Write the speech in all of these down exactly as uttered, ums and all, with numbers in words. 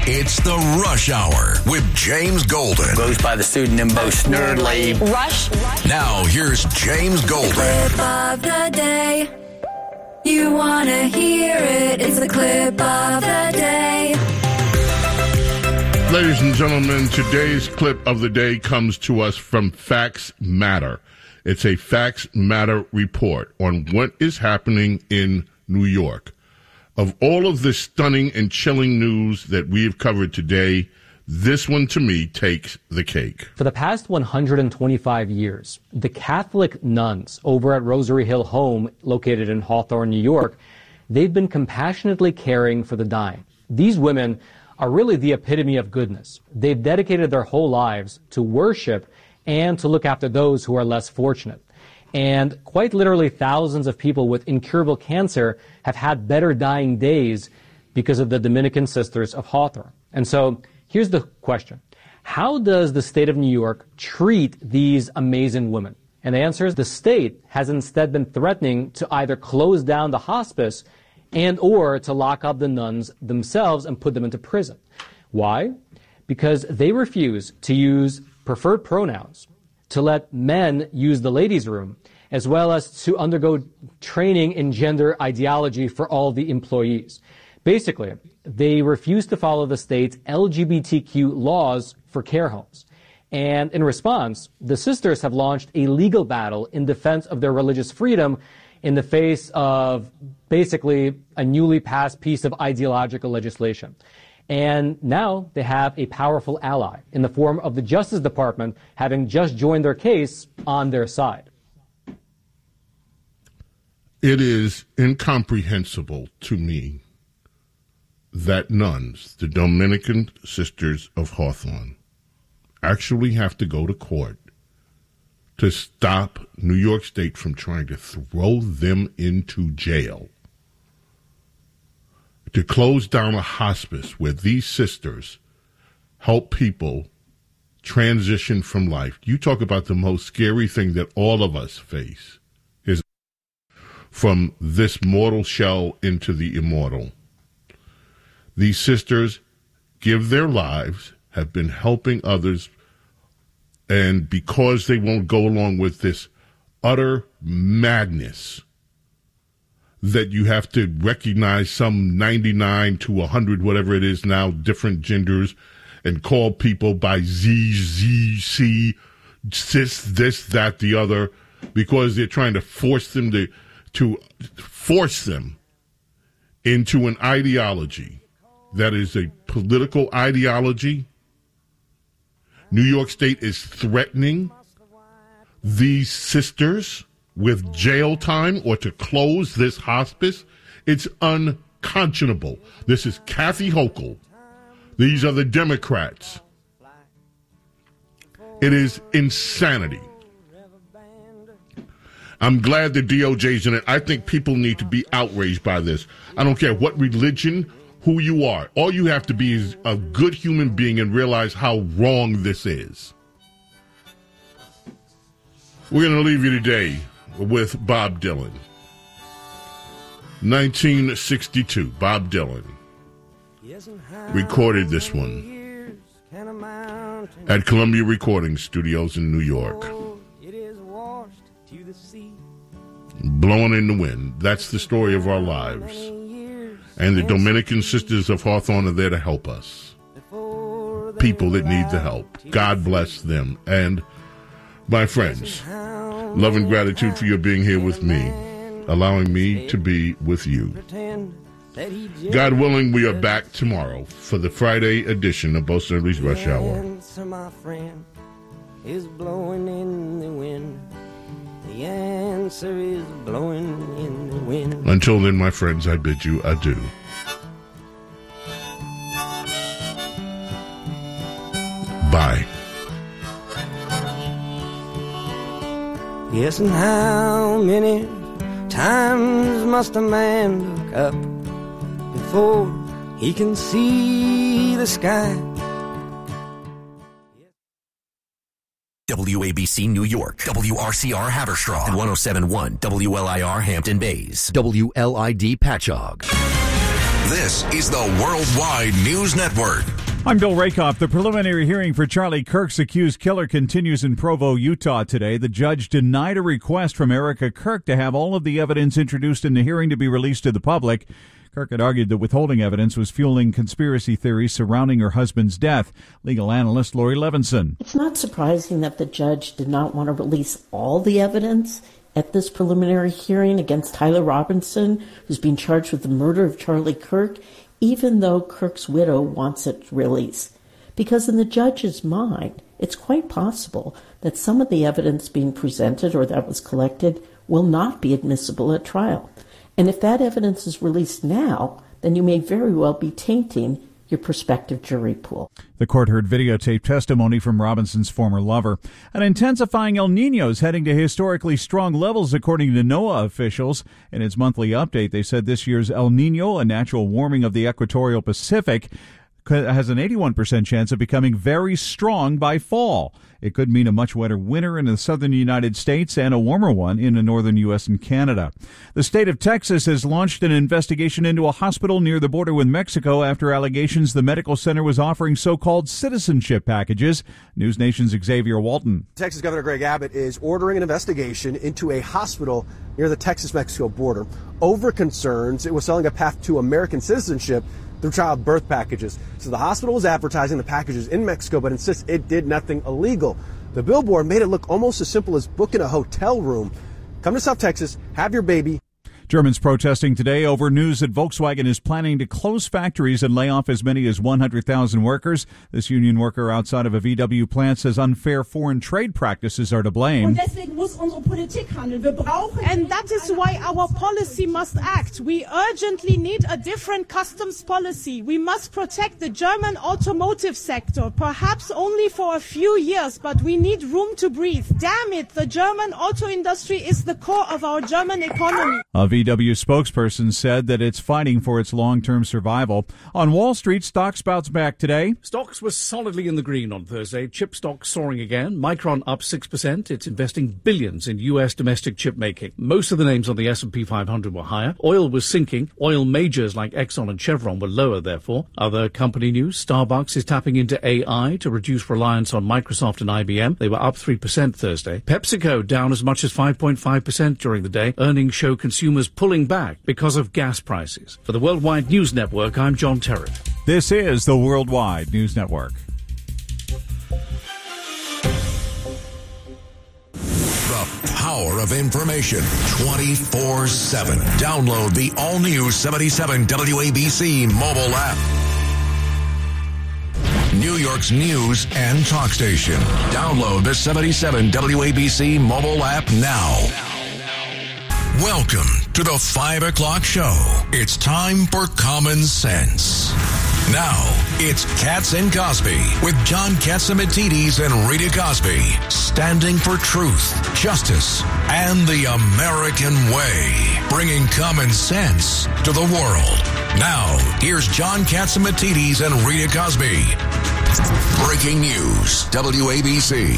It's the Rush Hour with James Golden. Goes by the pseudonym Bo Snerdley. Rush. Now, here's James Golden. Clip of the day. You want to hear it. It's the clip of the day. Ladies and gentlemen, today's clip of the day comes to us from Facts Matter. It's a Facts Matter report on what is happening in New York. Of all of the stunning and chilling news that we have covered today, this one to me takes the cake. For the past one hundred twenty-five years, the Catholic nuns over at Rosary Hill Home, located in Hawthorne, New York, they've been compassionately caring for the dying. These women are really the epitome of goodness. They've dedicated their whole lives to worship and to look after those who are less fortunate. And quite literally thousands of people with incurable cancer have had better dying days because of the Dominican Sisters of Hawthorne. And so here's the question. How does the state of New York treat these amazing women? And the answer is the state has instead been threatening to either close down the hospice and or to lock up the nuns themselves and put them into prison. Why? Because they refuse to use preferred pronouns, to let men use the ladies' room, as well as to undergo training in gender ideology for all the employees. Basically, they refuse to follow the state's L G B T Q laws for care homes. And in response, the sisters have launched a legal battle in defense of their religious freedom in the face of basically a newly passed piece of ideological legislation. And now they have a powerful ally in the form of the Justice Department having just joined their case on their side. It is incomprehensible to me that nuns, the Dominican Sisters of Hawthorne, actually have to go to court to stop New York State from trying to throw them into jail, to close down a hospice where these sisters help people transition from life. You talk about the most scary thing that all of us face is from this mortal shell into the immortal. These sisters give their lives, have been helping others, and because they won't go along with this utter madness that you have to recognize some ninety-nine to one hundred, whatever it is now, different genders, and call people by Z, Z, C, cis, this, that, the other, because they're trying to force them to, to force them into an ideology that is a political ideology. New York State is threatening these sisters with jail time or to close this hospice. It's unconscionable. This is Kathy Hochul. These are the Democrats. It is insanity. I'm glad the D O J's in it. I think people need to be outraged by this. I don't care what religion, who you are. All you have to be is a good human being and realize how wrong this is. We're going to leave you today with Bob Dylan. nineteen sixty-two, Bob Dylan recorded this one at Columbia Recording Studios in New York. Blowing in the wind. That's the story of our lives. And the Dominican Sisters of Hawthorne are there to help us. People that need the help. God bless them. And my friends, love and gratitude for your being here with me, allowing me to be with you. God willing, we are back tomorrow for the Friday edition of Bo Snerdley's Rush Hour. The answer, my friend, is blowing in the wind. The answer is blowing in the wind. Until then, my friends, I bid you adieu. Bye. Yes, and how many times must a man look up before he can see the sky? W A B C New York, W R C R Haverstraw, and one oh seven point one W L I R Hampton Bays, W L I D Patchogue. This is the Worldwide News Network. I'm Bill Rakoff. The preliminary hearing for Charlie Kirk's accused killer continues in Provo, Utah today. The judge denied a request from Erica Kirk to have all of the evidence introduced in the hearing to be released to the public. Kirk had argued that withholding evidence was fueling conspiracy theories surrounding her husband's death. Legal analyst Lori Levinson. It's not surprising that the judge did not want to release all the evidence at this preliminary hearing against Tyler Robinson, who's being charged with the murder of Charlie Kirk, even though Kirk's widow wants it released. Because in the judge's mind, it's quite possible that some of the evidence being presented or that was collected will not be admissible at trial. And if that evidence is released now, then you may very well be tainting your prospective jury pool. The court heard videotaped testimony from Robinson's former lover. An intensifying El Nino is heading to historically strong levels, according to NOAA officials. In its monthly update, they said this year's El Nino, a natural warming of the equatorial Pacific, has an eighty-one percent chance of becoming very strong by fall. It could mean a much wetter winter in the southern United States and a warmer one in the northern U S and Canada. The state of Texas has launched an investigation into a hospital near the border with Mexico after allegations the medical center was offering so-called citizenship packages. News Nation's Xavier Walton. Texas Governor Greg Abbott is ordering an investigation into a hospital near the Texas-Mexico border over concerns it was selling a path to American citizenship through child birth packages. So the hospital was advertising the packages in Mexico, but insists it did nothing illegal. The billboard made it look almost as simple as booking a hotel room. Come to South Texas, have your baby. Germans protesting today over news that Volkswagen is planning to close factories and lay off as many as one hundred thousand workers. This union worker outside of a V W plant says unfair foreign trade practices are to blame. And that is why our policy must act. We urgently need a different customs policy. We must protect the German automotive sector, perhaps only for a few years, but we need room to breathe. Damn it, the German auto industry is the core of our German economy. A V W spokesperson said that it's fighting for its long-term survival. On Wall Street, stocks bounced back today. Stocks were solidly in the green on Thursday. Chip stocks soaring again. Micron up six percent. It's investing billions in U S domestic chip making. Most of the names on the S and P five hundred were higher. Oil was sinking. Oil majors like Exxon and Chevron were lower, therefore. Other company news. Starbucks is tapping into A I to reduce reliance on Microsoft and I B M. They were up three percent Thursday. PepsiCo down as much as five point five percent during the day. Earnings show consumers pulling back because of gas prices. For the Worldwide News Network, I'm John Terrett. This is the Worldwide News Network. The power of information twenty-four seven. Download the all-new seventy-seven W A B C mobile app. New York's news and talk station. Download the seventy-seven W A B C mobile app now. Welcome to the five o'clock show. It's time for Common Sense. Now, it's Katz and Cosby with John Catsimatidis and Rita Cosby, standing for truth, justice, and the American way, bringing common sense to the world. Now, here's John Catsimatidis and Rita Cosby. Breaking news, W A B C.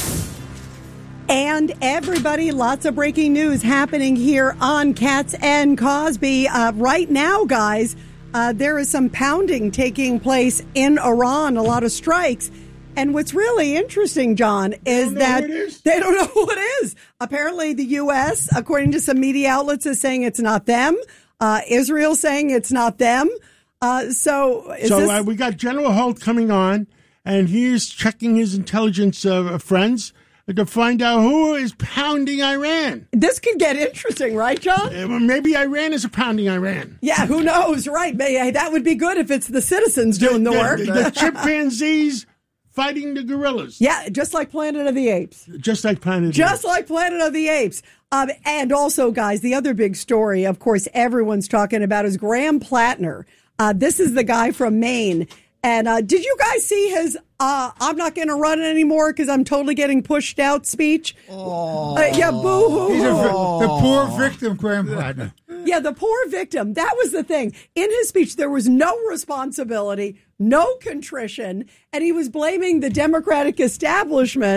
And everybody, lots of breaking news happening here on Katz and Cosby. Uh, right now, guys, uh, there is some pounding taking place in Iran, a lot of strikes. And what's really interesting, John, is that they don't know who it is. Apparently, the U S, according to some media outlets, is saying it's not them. Uh, Israel saying it's not them. Uh, so is so this- uh, we got General Holt coming on, and he's checking his intelligence uh, friends to find out who is pounding Iran. This could get interesting, right, John? Uh, well, maybe Iran is pounding Iran. Yeah, who knows, right? Maybe that would be good if it's the citizens doing the, the work. The, the chimpanzees fighting the gorillas. Yeah, just like Planet of the Apes. Just like Planet of the Just Apes. like Planet of the Apes. Um, and also, guys, the other big story, of course, everyone's talking about is Graham Plattner. Uh, this is the guy from Maine. And uh, did you guys see his uh, I'm not going to run anymore because I'm totally getting pushed out speech? Oh. Uh, yeah, boo-hoo. He's a, the poor victim, Graham Plattner. Yeah, the poor victim. That was the thing. In his speech, there was no responsibility, no contrition, and he was blaming the Democratic establishment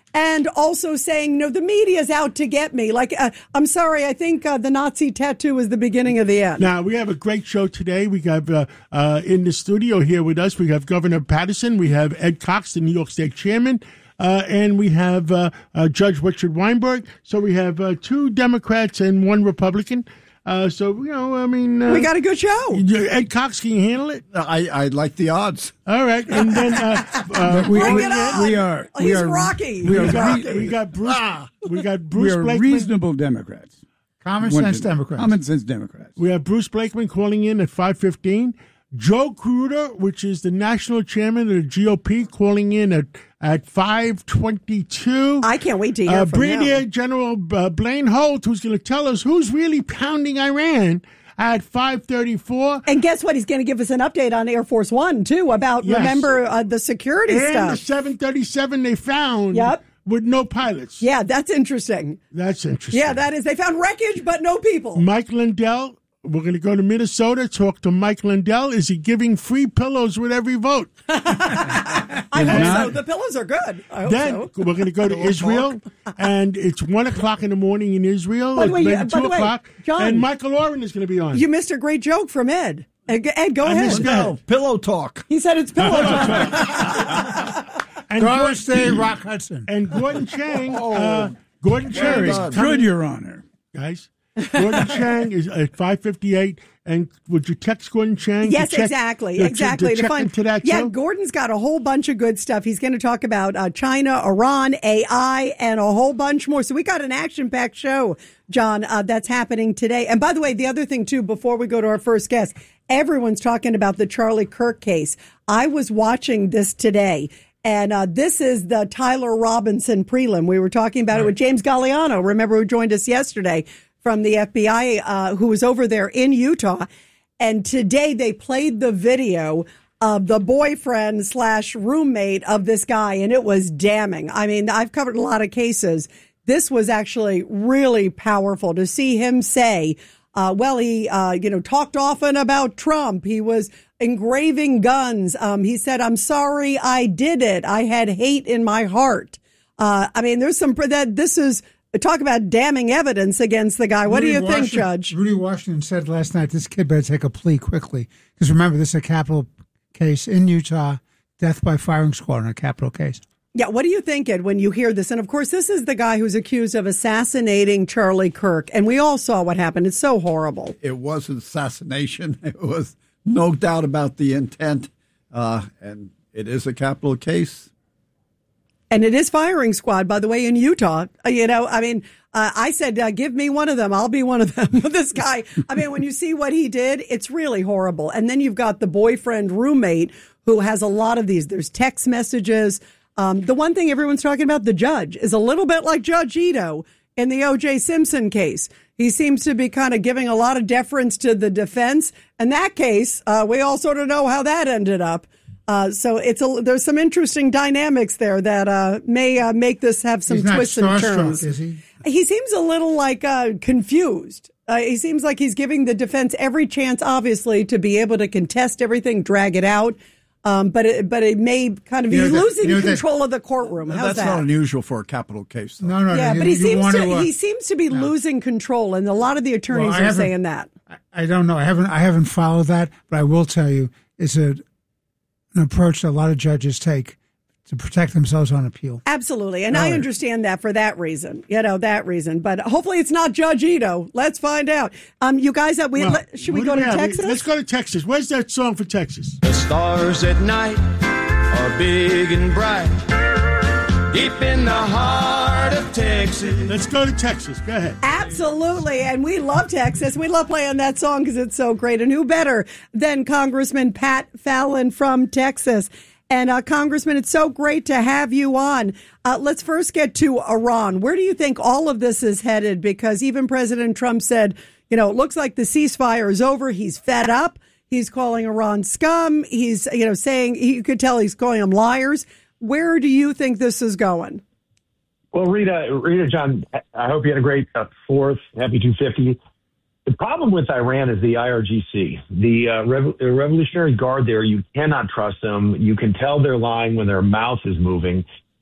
and also saying, no, the media's out to get me. Like, uh, I'm sorry, I think uh, the Nazi tattoo is the beginning of the end. Now, we have a great show today. We have uh, uh, in the studio here with us, we have Governor Patterson, we have Ed Cox, the New York State Chairman, uh, and we have uh, uh, Judge Richard Weinberg. So we have uh, two Democrats and one Republican. Uh, so, you know, I mean... Uh, we got a good show. Ed Cox, can you handle it? I, I like the odds. All right. And then... Uh, uh, we, we, we, we are... He's we are, Rocky. We, we, got, Rocky. we got Bruce... Ah, we got Bruce we are Blakeman. reasonable Democrats. Common sense Democrats. Common sense Democrats. We have Bruce Blakeman calling in at five fifteen. Joe Cruder, which is the national chairman of the G O P, calling in at, at five twenty-two. I can't wait to hear uh, from Brigadier him. General uh, Blaine Holt, who's going to tell us who's really pounding Iran at five thirty-four. And guess what? He's going to give us an update on Air Force One, too, about, Yes. remember, uh, the security and stuff. the seven thirty-seven they found Yep. with no pilots. Yeah, that's interesting. That's interesting. Yeah, that is. They found wreckage, but no people. Mike Lindell, we're going to go to Minnesota, talk to Mike Lindell. Is he giving free pillows with every vote? I hope not. so. The pillows are good. I hope Then so. we're going to go to Israel, and it's one o'clock in the morning in Israel. By the way, maybe yeah, by two the way, o'clock, John- and Michael Oren is going to be on. You missed a great joke from Ed. Ed, Ed go I ahead. missed that. Pillow talk. He said it's pillow talk. And Garland Gordon- State, Rock Hudson. and Gordon Chang. uh, Gordon Chang is Very coming, good, Your Honor. guys. Gordon Chang is at five fifty-eight. And would you text Gordon Chang? Yes, to check, exactly, to- exactly. To, To check find into that yeah, too? Gordon's got a whole bunch of good stuff. He's going to talk about uh, China, Iran, A I, and a whole bunch more. So we got an action-packed show, John, uh, that's happening today. And by the way, the other thing too, before we go to our first guest, everyone's talking about the Charlie Kirk case. I was watching this today. And uh, this is the Tyler Robinson prelim. We were talking about right. it with James Galliano. Remember, who joined us yesterday from the F B I, uh, who was over there in Utah. And today they played the video of the boyfriend slash roommate of this guy, and it was damning. I mean, I've covered a lot of cases. This was actually really powerful to see him say, uh, well, he, uh, you know, talked often about Trump. He was engraving guns. Um, he said, I'm sorry I did it. I had hate in my heart. Uh, I mean, there's some, that this is, talk about damning evidence against the guy. What Rudy do you Washington, think, Judge? Rudy Washington said last night, this kid better take a plea quickly. Because remember, this is a capital case in Utah, death by firing squad in a capital case. Yeah, what do you think, Ed, when you hear this? And, of course, this is the guy who's accused of assassinating Charlie Kirk. And we all saw what happened. It's so horrible. It was an assassination. It was no doubt about the intent. Uh, and it is a capital case. And it is firing squad, by the way, in Utah. Uh, you know, I mean, uh, I said, uh, give me one of them. I'll be one of them. This guy, I mean, when you see what he did, it's really horrible. And then you've got the boyfriend roommate who has a lot of these. There's text messages. Um, the one thing everyone's talking about, the judge, is a little bit like Judge Ito in the O J Simpson case. He seems to be kind of giving a lot of deference to the defense. In that case, uh, we all sort of know how that ended up. Uh, so it's a, there's some interesting dynamics there that uh, may uh, make this have some He's not twists and turns. Is he? He seems a little like uh, confused. Uh, he seems like he's giving the defense every chance, obviously, to be able to contest everything, drag it out. Um, but it, but it may kind of, You he's know that- losing you know that- control of the courtroom. How's That's that? not unusual for a capital case. Though. No, no, yeah, no. but you, he you seems want to, to uh, he seems to be no. losing control, and a lot of the attorneys Well, I are haven't- saying that. I don't know. I haven't. I haven't followed that, but I will tell you, it's a an approach that a lot of judges take to protect themselves on appeal. Absolutely. And All I right. understand that for that reason, you know, that reason. But hopefully it's not Judge Ito. Let's find out. Um, you guys, uh, we, Well, let, should we what go do to have? Texas? Let's go to Texas. Where's that song for Texas? The stars at night are big and bright, deep in the heart of Texas. Let's go to Texas. Go ahead. Absolutely. And we love Texas. We love playing that song because it's so great. And who better than Congressman Pat Fallon from Texas? And uh, Congressman, it's so great to have you on. Uh, let's first get to Iran. Where do you think all of this is headed? Because even President Trump said, you know, it looks like the ceasefire is over. He's fed up. He's calling Iran scum. He's, you know, saying, you could tell he's calling them liars. Where do you think this is going? Well, Rita, Rita, John, I hope you had a great uh, fourth. Happy two fifty. The problem with Iran is the I R G C, the uh, Revo- Revolutionary Guard there. You cannot trust them. You can tell they're lying when their mouth is moving.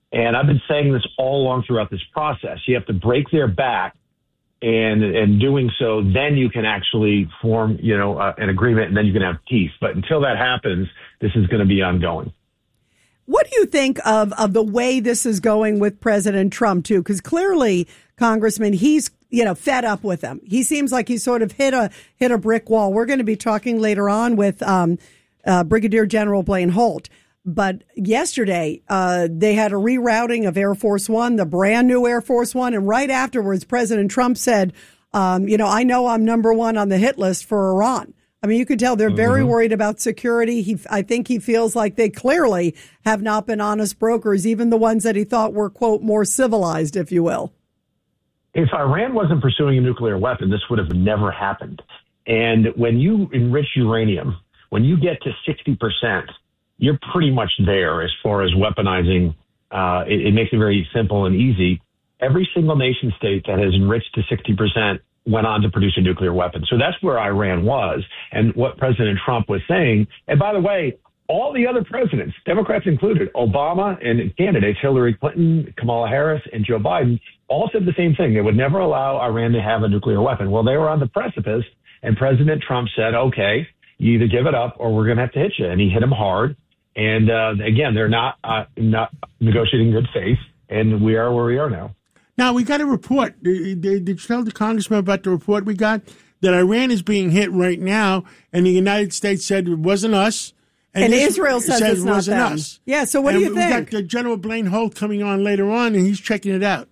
And I've been saying this all along throughout this process. You have to break their back, and and doing so, then you can actually form, you know, uh, an agreement, and then you can have peace. But until that happens, this is going to be ongoing. What do you think of, of the way this is going with President Trump, too? Because clearly, Congressman, he's, you know, fed up with them. He seems like he sort of hit a hit a brick wall. We're going to be talking later on with um, uh, Brigadier General Blaine Holt. But yesterday, uh, they had a rerouting of Air Force One, the brand new Air Force One. And right afterwards, President Trump said, um, you know, I know I'm number one on the hit list for Iran. I mean, you could tell they're very mm-hmm. worried about security. He, I think he feels like they clearly have not been honest brokers, even the ones that he thought were, quote, more civilized, if you will. If Iran wasn't pursuing a nuclear weapon, this would have never happened. And when you enrich uranium, when you get to sixty percent, you're pretty much there as far as weaponizing. Uh, it, it makes it very simple and easy. Every single nation state that has enriched to sixty percent went on to produce a nuclear weapon. So that's where Iran was. And what President Trump was saying, and by the way, all the other presidents, Democrats included, Obama and candidates, Hillary Clinton, Kamala Harris, and Joe Biden, all said the same thing. They would never allow Iran to have a nuclear weapon. Well, they were on the precipice, and President Trump said, okay, you either give it up or we're going to have to hit you. And he hit him hard. And uh, again, they're not uh, not negotiating good faith, and we are where we are now. Now, we got a report. Did you tell the congressman about the report we got? That Iran is being hit right now, and the United States said it wasn't us. And, and Israel says, says it's it not wasn't them. Us. Yeah, so what and do you think? We got General Blaine Holt coming on later on, and he's checking it out.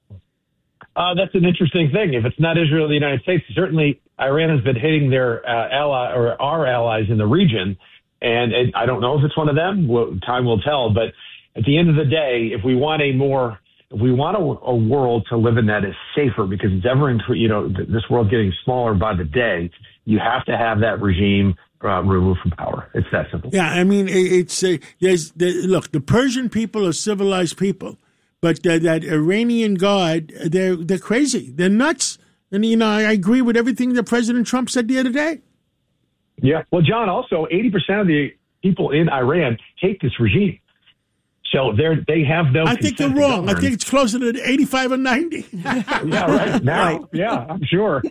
Uh, that's an interesting thing. If it's not Israel or the United States, certainly Iran has been hitting their uh, ally or our allies in the region. And it, I don't know if it's one of them. Well, time will tell. But at the end of the day, if we want a more, if we want a, a world to live in that is safer, because it's ever, you know, this world getting smaller by the day, you have to have that regime uh, removed from power. It's that simple. Yeah, I mean, it, it's uh, there's the, look, the Persian people are civilized people, but uh, that Iranian Guard, they're they're crazy, they're nuts. And you know, I agree with everything that President Trump said the other day. Yeah. Well, John, also eighty percent of the people in Iran hate this regime. So they're, they have no. I think they're wrong. I think it's closer to eighty-five or ninety. Yeah, right. Now, right. Yeah, I'm sure.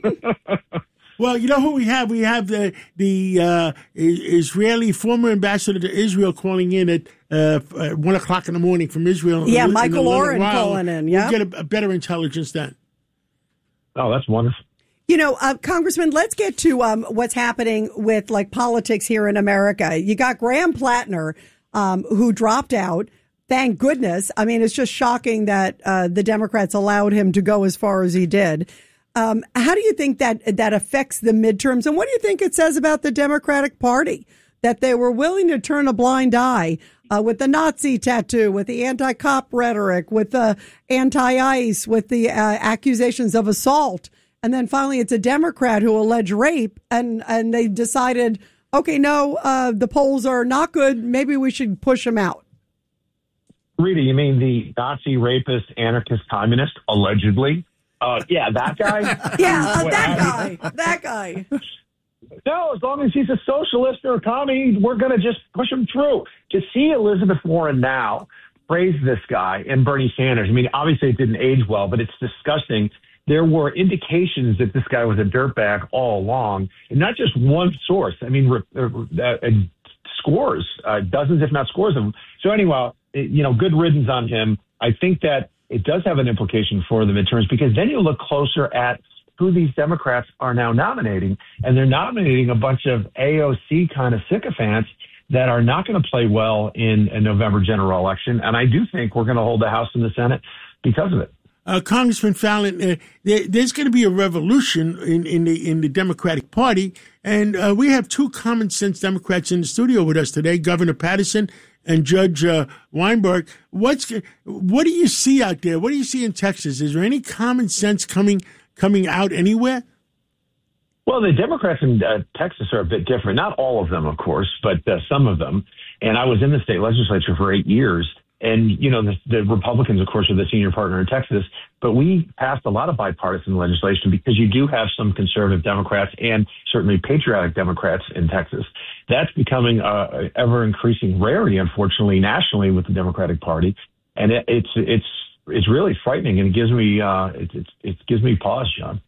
Well, you know who we have? We have the the uh, Israeli former ambassador to Israel calling in at uh, one o'clock in the morning from Israel. Yeah, Michael Oren calling in. Yeah, we'll get a, a better intelligence then. Oh, that's wonderful. You know, uh, Congressman, let's get to um, what's happening with like politics here in America. You got Graham Plattner, um, who dropped out. Thank goodness. I mean, it's just shocking that uh, the Democrats allowed him to go as far as he did. Um, how do you think that that affects the midterms? And what do you think it says about the Democratic Party, that they were willing to turn a blind eye uh, with the Nazi tattoo, with the anti-cop rhetoric, with the anti-ICE, with the uh, accusations of assault? And then finally, it's a Democrat who alleged rape, and, and they decided, okay, no, uh, the polls are not good. Maybe we should push him out. Rita, you mean the Nazi, rapist, anarchist, communist, allegedly? Uh, yeah, that guy? yeah, uh, that guy. That guy. No, as long as he's a socialist or a commie, we're going to just push him through. To see Elizabeth Warren now praise this guy and Bernie Sanders, I mean, obviously it didn't age well, but it's disgusting. There were indications that this guy was a dirtbag all along, and not just one source. I mean, uh, uh, scores, uh, dozens, if not scores of them. So anyway, it, you know, good riddance on him. I think that it does have an implication for the midterms, because then you look closer at who these Democrats are now nominating, and they're nominating a bunch of A O C kind of sycophants that are not going to play well in a November general election. And I do think we're going to hold the House and the Senate because of it. Uh, Congressman Fallon, uh, there, there's going to be a revolution in, in the in the Democratic Party, and uh, we have two common sense Democrats in the studio with us today, Governor Patterson and Judge uh, Weinberg. What's what do you see out there? What do you see in Texas? Is there any common sense coming coming out anywhere? Well, the Democrats in uh, Texas are a bit different. Not all of them, of course, but uh, some of them. And I was in the state legislature for eight years. And, you know, the, the Republicans, of course, are the senior partner in Texas. But we passed a lot of bipartisan legislation because you do have some conservative Democrats and certainly patriotic Democrats in Texas. That's becoming an ever increasing rarity, unfortunately, nationally with the Democratic Party. and it, it's it's it's really frightening, and it gives me uh, it, it it gives me pause, John.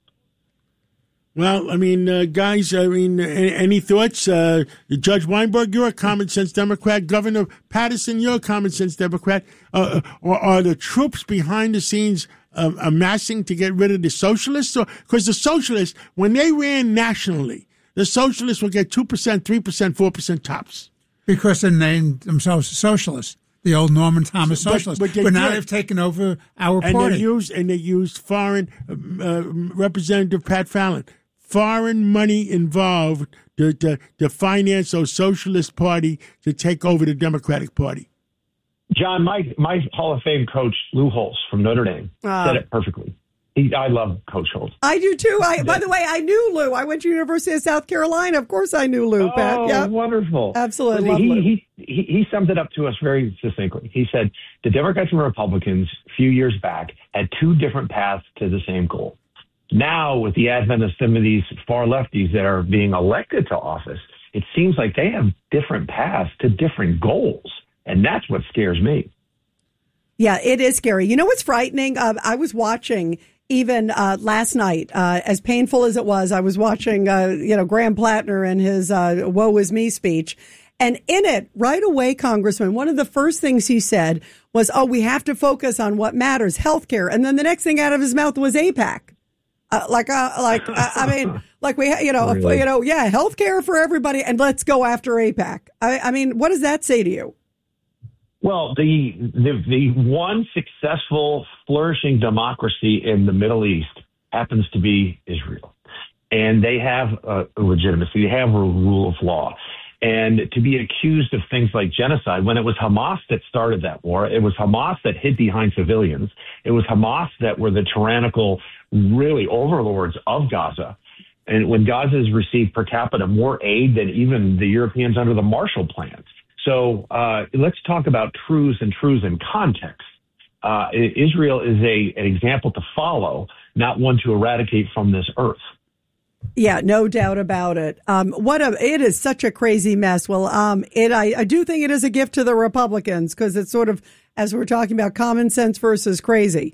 Well, I mean, uh, guys, I mean, any, any thoughts? Uh, Judge Weinberg, you're a common sense Democrat. Governor Patterson, you're a common sense Democrat. Uh, or are the troops behind the scenes uh, amassing to get rid of the socialists? Because the socialists, when they ran nationally, the socialists would get two percent, three percent, four percent tops. Because they named themselves socialists. The old Norman Thomas But- socialists. but they But now did. they've taken over our And party. they used, and they used foreign, uh, Representative Pat Fallon, foreign money involved to, to, to finance those socialist party to take over the Democratic Party. John, my my Hall of Fame coach Lou Holtz from Notre Dame Ah. said it perfectly. He, I love Coach Holtz. I do too. I, by the way, I knew Lou. I went to University of South Carolina. Of course, I knew Lou. Pat. Oh, Yeah, wonderful! absolutely. Well, Love he, Lou. he he he summed it up to us very succinctly. He said the Democrats and Republicans a few years back had two different paths to the same goal. Now, with the advent of some of these far lefties that are being elected to office, it seems like they have different paths to different goals, and that's what scares me. Yeah, it is scary. You know what's frightening? Uh, I was watching even uh, last night, uh, as painful as it was, I was watching, uh, you know, Graham Plattner and his uh, woe is me speech. And in it, right away, Congressman, one of the first things he said was, oh, we have to focus on what matters, healthcare. And then the next thing out of his mouth was AIPAC. Uh, like, uh, like, uh, I mean, like we, you know, Really? you know, yeah, healthcare for everybody, and let's go after AIPAC. I, I mean, what does that say to you? Well, the, the the one successful, flourishing democracy in the Middle East happens to be Israel, and they have uh, legitimacy. They have a rule of law, and to be accused of things like genocide when it was Hamas that started that war, it was Hamas that hid behind civilians, it was Hamas that were the tyrannical, really overlords of Gaza. And when Gaza has received per capita more aid than even the Europeans under the Marshall Plan. So uh, let's talk about truths and truths in context. Uh, Israel is a an example to follow, not one to eradicate from this earth. Yeah, no doubt about it. Um, what a, it is such a crazy mess. Well, um, it, I, I do think it is a gift to the Republicans because it's sort of, as we're talking about, common sense versus crazy.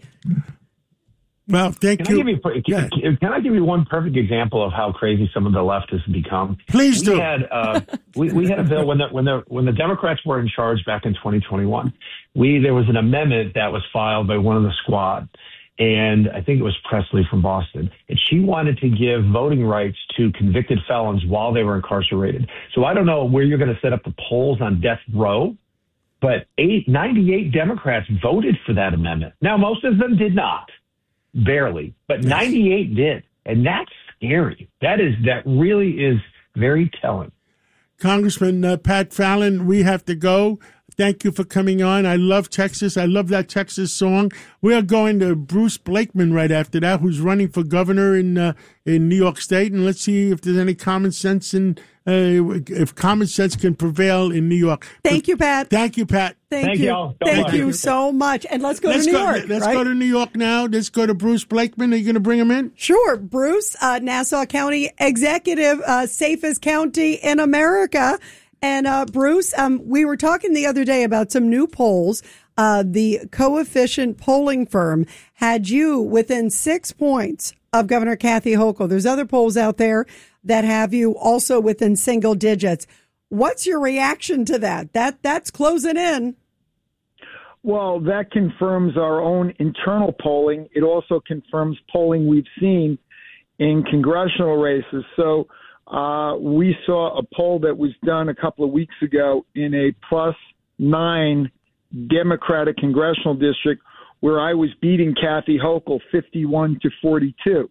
Well, thank Can you. I give you can, can I give you one perfect example of how crazy some of the left has become? Please we do. Had, uh, we, we had a bill when the when the when the Democrats were in charge back in twenty twenty-one. We there was an amendment that was filed by one of the squad, and I think it was Presley from Boston, and she wanted to give voting rights to convicted felons while they were incarcerated. So I don't know where you're going to set up the polls on death row, but eight, ninety-eight Democrats voted for that amendment. Now, most of them did not. Barely, but ninety-eight did. And that's scary. That is, that really is very telling. Congressman uh, Pat Fallon, we have to go. Thank you for coming on. I love Texas. I love that Texas song. We are going to Bruce Blakeman right after that, who's running for governor in uh, in New York State. And let's see if there's any common sense in uh, if common sense can prevail in New York. Thank you, Pat. Thank you, Pat. Thank, Thank you. y'all. God Thank bless you you. so much. And let's go let's to New go, York. Let's right? go to New York now. Let's go to Bruce Blakeman. Are you going to bring him in? Sure. Bruce, uh, Nassau County Executive, uh, safest county in America. And uh, Bruce, um, we were talking the other day about some new polls. Uh, the Coefficient polling firm had you within six points of Governor Kathy Hochul. There's other polls out there that have you also within single digits. What's your reaction to that? That that's closing in. Well, that confirms our own internal polling. It also confirms polling we've seen in congressional races. So uh, we saw a poll that was done a couple of weeks ago in a plus nine Democratic congressional district where I was beating Kathy Hochul fifty-one to forty-two.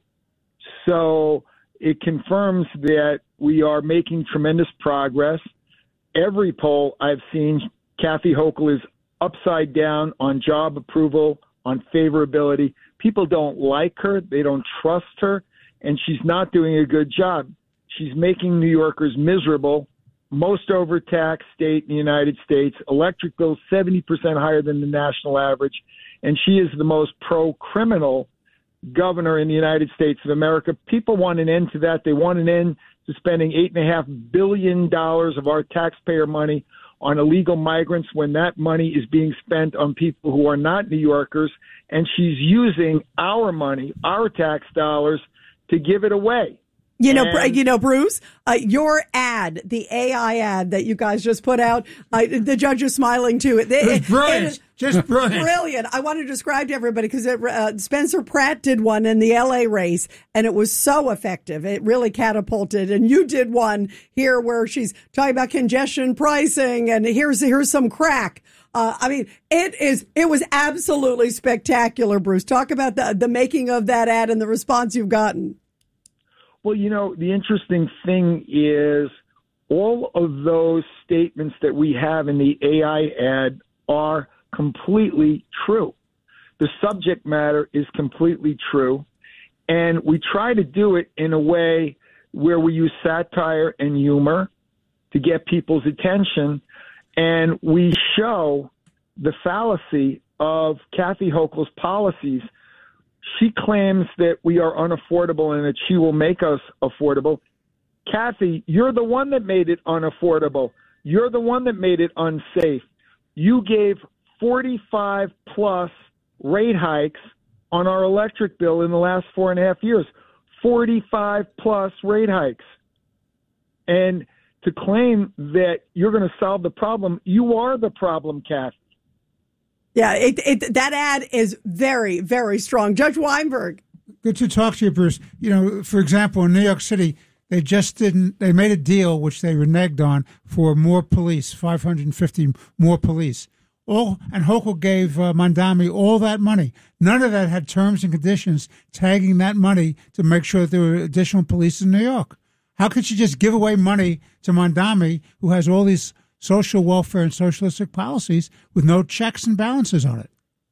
So it confirms that we are making tremendous progress. Every poll I've seen, Kathy Hochul is upside down on job approval, on favorability. People don't like her. They don't trust her. And she's not doing a good job. She's making New Yorkers miserable. Most overtaxed state in the United States. Electric bills seventy percent higher than the national average. And she is the most pro-criminal governor in the United States of America. People want an end to that. They want an end to spending eight point five billion dollars of our taxpayer money on illegal migrants when that money is being spent on people who are not New Yorkers, and she's using our money, our tax dollars, to give it away. You know, And- you know, Bruce, uh, your ad, the A I ad that you guys just put out, uh, the judge is smiling too. It, It was brilliant. it is Just brilliant. Brilliant. I want to describe to everybody because uh, Spencer Pratt did one in the L A race, and it was so effective. It really catapulted. And you did one here where she's talking about congestion pricing, and here's here's some crack. Uh, I mean, it is it was absolutely spectacular, Bruce. Talk about the the making of that ad and the response you've gotten. Well, you know, the interesting thing is all of those statements that we have in the A I ad are completely true. The subject matter is completely true. And we try to do it in a way where we use satire and humor to get people's attention. And we show the fallacy of Kathy Hochul's policies. She claims that we are unaffordable and that she will make us affordable. Kathy, you're the one that made it unaffordable. You're the one that made it unsafe. You gave forty-five plus rate hikes on our electric bill in the last four and a half years. forty-five plus rate hikes. And to claim that you're going to solve the problem, you are the problem, Kathy. Yeah, it, it, that ad is very, very strong. Judge Weinberg. Good to talk to you, Bruce. You know, for example, in New York City, they just didn't, they made a deal, which they reneged on, for more police, five hundred fifty more police. All, and Hochul gave uh, Mondami all that money. None of that had terms and conditions tagging that money to make sure that there were additional police in New York. How could she just give away money to Mondami, who has all these social welfare and socialistic policies with no checks and balances on it?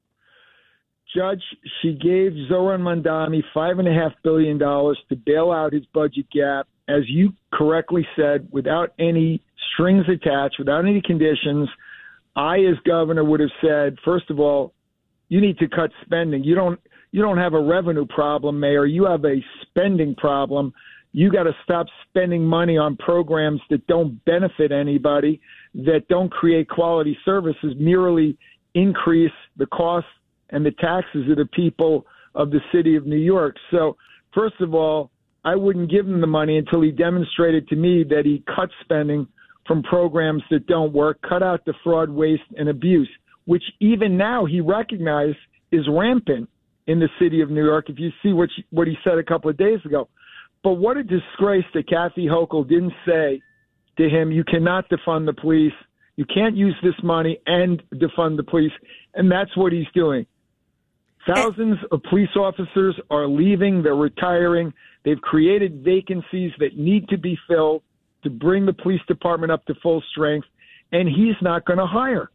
Judge, she gave Zoran Mondami five and a half billion dollars to bail out his budget gap, as you correctly said, without any strings attached, without any conditions. I, as governor, would have said, first of all, you need to cut spending. You don't you don't have a revenue problem, Mayor. You have a spending problem. You got to stop spending money on programs that don't benefit anybody, that don't create quality services, merely increase the costs and the taxes of the people of the city of New York. So, first of all, I wouldn't give him the money until he demonstrated to me that he cut spending from programs that don't work, cut out the fraud, waste, and abuse, which even now he recognized is rampant in the city of New York, if you see what, she, what he said a couple of days ago. But what a disgrace that Kathy Hochul didn't say to him, you cannot defund the police. You can't use this money and defund the police. And that's what he's doing. Thousands of police officers are leaving. They're retiring. They've created vacancies that need to be filled to bring the police department up to full strength. And he's not going to hire.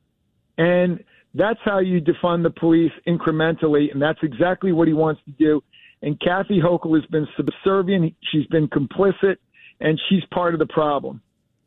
And that's how you defund the police incrementally. And that's exactly what he wants to do. And Kathy Hochul has been subservient. She's been complicit, and she's part of the problem.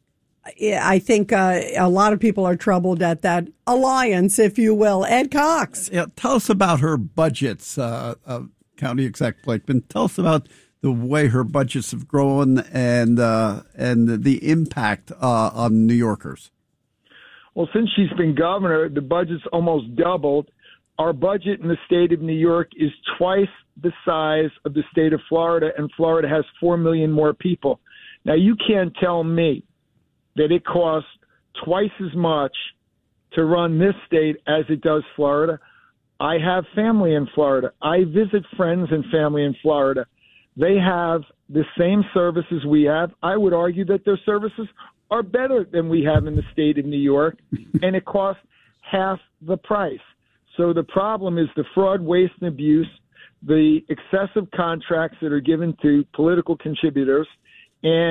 Yeah, I think uh, a lot of people are troubled at that alliance, if you will. Ed Cox. Yeah, tell us about her budgets, uh, uh, County Exec Blakeman. Tell us about the way her budgets have grown and uh, and the impact uh, on New Yorkers. Well, since she's been governor, the budget's almost doubled. Our budget in the state of New York is twice the size of the state of Florida, and Florida has four million more people. Now, you can't tell me that it costs twice as much to run this state as it does Florida. I have family in Florida. I visit friends and family in Florida. They have the same services we have. I would argue that their services are better than we have in the state of New York, and it costs half the price. So the problem is the fraud, waste, and abuse, the excessive contracts that are given to political contributors, and